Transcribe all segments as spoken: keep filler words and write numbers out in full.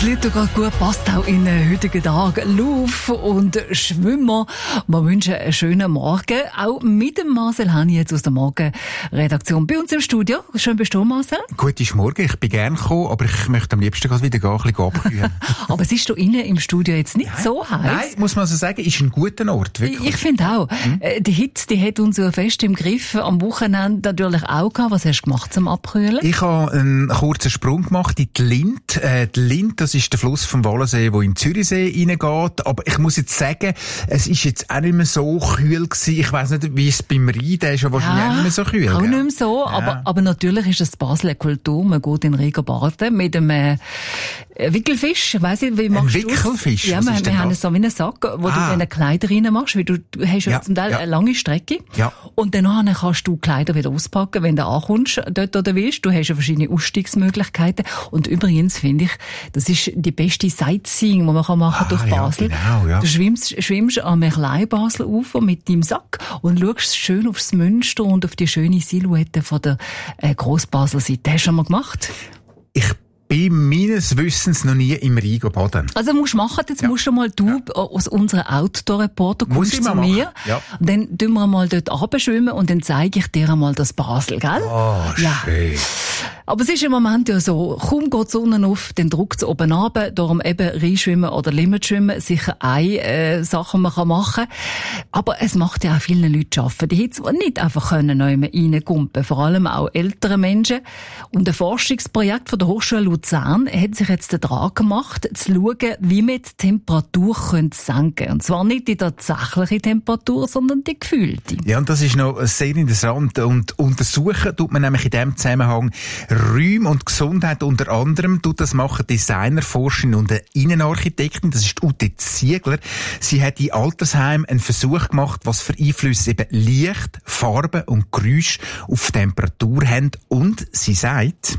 Lied gerade gut passt auch in den heutigen Tag. Lauf- und Schwimmer. Wir wünschen einen schönen Morgen. Auch mit dem Marcel Hani jetzt aus der Morgenredaktion bei uns im Studio. Schön bist du, Marcel. Guten Morgen. Ich bin gerne gekommen, aber ich möchte am liebsten gerade wieder gehen, ein bisschen abkühlen. Aber es ist hier innen im Studio jetzt nicht Nein. so heiß. Nein, muss man so sagen, ist ein guter Ort, wirklich. Ich finde auch. Hm? Die Hitze, die hat uns so fest im Griff. Am Wochenende natürlich auch gehabt. Was hast du gemacht zum Abkühlen? Ich habe einen kurzen Sprung gemacht in die Lind. Äh, die Lind, das ist der Fluss vom Wallensee, der in den Zürichsee reingeht. Aber ich muss jetzt sagen, es ist jetzt auch nicht mehr so kühl gewesen. Ich weiss nicht, wie es beim Rhein, der ist ja wahrscheinlich ja, auch nicht mehr so kühl. Auch gell? nicht mehr so, ja. aber, aber natürlich ist das Basel eine Kultur. Man geht in Regen baden mit einem äh, Wickelfisch. Ich weiss nicht, wie machst du Ein Wickelfisch? Ja, wir, wir haben so wie einen Sack, wo ah. du deine Kleider reinmachst, weil du, du hast ja, ja zum Teil ja. eine lange Strecke. Ja. Und dann kannst du Kleider wieder auspacken, wenn du ankommst, dort oder willst. Du hast ja verschiedene Ausstiegsmöglichkeiten. Und übrigens finde ich, das ist die beste Sightseeing, die man machen kann ah, durch Basel. Ja, genau, ja. Du schwimmst, schwimmst am Klein-Basel-Ufer mit deinem Sack und schaust schön aufs Münster und auf die schöne Silhouette von der äh, Gross-Basel-Seite. Hast du schon mal gemacht? Ich bin meines Wissens noch nie im Rhein baden. Also musst du machen, jetzt ja. musst du mal du ja. aus unserer Outdoor-Reporter kommst zu mir. Ja. Und dann tun wir mal dort runterschwimmen und dann zeige ich dir einmal das Basel, gell? Oh, ja. schön. Aber es ist im Moment ja so, kaum geht die Sonne auf, dann drückt es oben runter, darum eben Reinschwimmen oder Limit-Schwimmen, sicher eine äh, Sache, man kann machen. Aber es macht ja auch vielen Leuten arbeiten, die jetzt nicht einfach können reingumpen, vor allem auch ältere Menschen. Und ein Forschungsprojekt von der Hochschule Luzern hat sich jetzt daran gemacht, zu schauen, wie man die Temperatur senken können. Und zwar nicht die tatsächliche Temperatur, sondern die gefühlte. Ja, und das ist noch sehr interessant. Und untersuchen tut man nämlich in diesem Zusammenhang Räume und Gesundheit unter anderem. Tut das machen Designer, Forscherin und eine Innenarchitektin. Das ist Ute Ziegler. Sie hat in Altersheimen einen Versuch gemacht, was für Einflüsse eben Licht, Farbe und Geräusch auf Temperatur haben. Und sie sagt,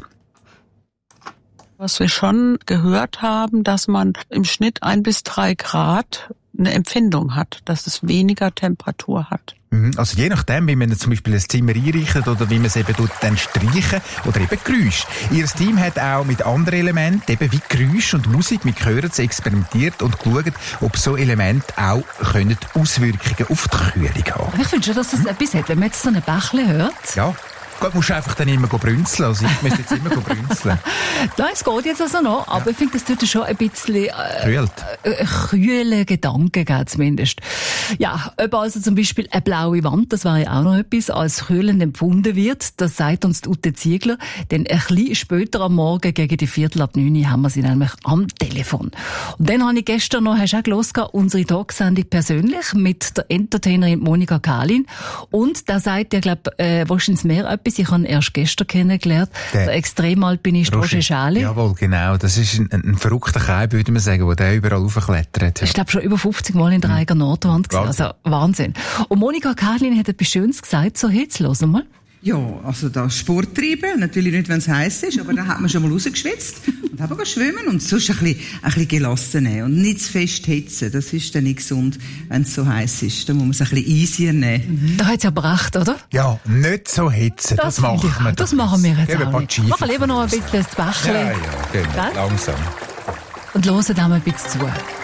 was wir schon gehört haben, dass man im Schnitt ein bis drei Grad eine Empfindung hat, dass es weniger Temperatur hat. Also je nachdem, wie man zum Beispiel ein Zimmer einrichtet oder wie man es eben dann streichen oder eben Geräusch. Ihr Team hat auch mit anderen Elementen, eben wie Geräusch und Musik mit Gehören experimentiert und geschaut, ob so Elemente auch können Auswirkungen auf die Kühlung haben. Ich finde schon, dass das hm? etwas hat, wenn man jetzt so ein Bächle hört. Ja. Gut, musst du einfach dann immer brünzeln. Also ich müsste jetzt immer brünzeln. Nein, es geht jetzt also noch, aber ja. ich finde, das tut schon ein bisschen äh, äh, kühle Gedanken geben, zumindest. Ja, ob also zum Beispiel eine blaue Wand, das wäre ja auch noch etwas, als kühlend empfunden wird, das sagt uns die Ute Ziegler, denn ein bisschen später am Morgen, gegen die Viertel ab neun, haben wir sie nämlich am Telefon. Und dann habe ich gestern noch, hast du auch gehört, unsere Talksendung persönlich mit der Entertainerin Monika Kahlin, und da sagt ja, glaube äh, wahrscheinlich mehr etwas. Ich habe ihn erst gestern kennengelernt. Der, der Extremalpinist Roger Schäli. Jawohl, genau. Das ist ein, ein verrückter Kaib, würde man sagen, der der überall raufklettert. Ich glaube schon über fünfzig Mal in der eigenen Nordwand gesehen. Also Wahnsinn. Und Monika Kahlin hat etwas Schönes gesagt. So, jetzt hören wir mal. Ja, also da Sport treiben, natürlich nicht, wenn es heiß ist, aber dann hat man schon mal rausgeschwitzt und haben wir schwimmen und sonst ein bisschen, ein bisschen gelassen nehmen und nicht zu fest hitzen. Das ist dann nicht gesund, wenn es so heiß ist. Da muss man es ein bisschen easier nehmen. Mhm. Da hat es ja recht, oder? Ja, nicht so hitzen. Das, das machen wir. Das machen wir jetzt Geben auch nicht. Machen lieber noch ein bisschen das Bächle. Ja, ja, genau. Langsam. Und hören dann mal ein bisschen zu.